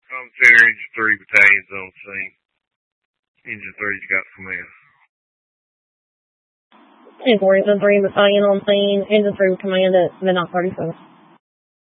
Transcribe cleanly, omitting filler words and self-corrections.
Center Engine 3 Battalion's on scene. Engine 3's got command. 10-4, Engine 3 Battalion on scene. Engine 3 with command at midnight 37.